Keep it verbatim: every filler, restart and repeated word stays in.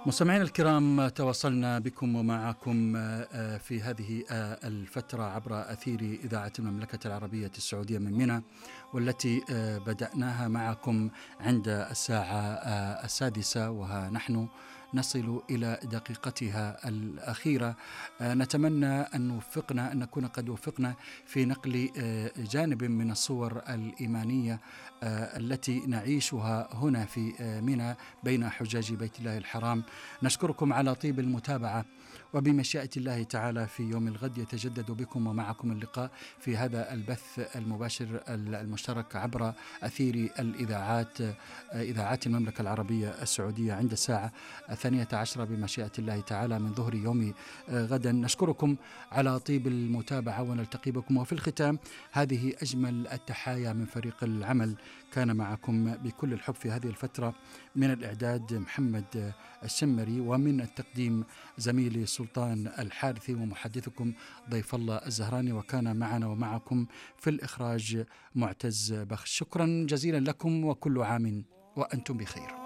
مستمعينا الكرام، تواصلنا بكم ومعكم في هذه الفترة عبر أثير إذاعة المملكة العربية السعودية من منى، والتي بدأناها معكم عند الساعة السادسة وها نحن نصل إلى دقيقتها الأخيرة. نتمنى أن نوفقنا أن نكون قد وفقنا في نقل جانب من الصور الإيمانية التي نعيشها هنا في منى بين حجاج بيت الله الحرام. نشكركم على طيب المتابعة، وبمشيئة الله تعالى في يوم الغد يتجدد بكم ومعكم اللقاء في هذا البث المباشر المشترك عبر أثير الإذاعات إذاعات المملكة العربية السعودية عند الساعة الثانية عشرة بمشيئة الله تعالى من ظهر يوم غدا. نشكركم على طيب المتابعة ونلتقي بكم، وفي الختام هذه أجمل التحايا من فريق العمل. كان معكم بكل الحب في هذه الفترة من الإعداد محمد الشمري، ومن التقديم زميلي سلطان الحارثي، ومحدثكم ضيف الله الزهراني، وكان معنا ومعكم في الإخراج معتز بخش. شكرا جزيلا لكم، وكل عام وأنتم بخير.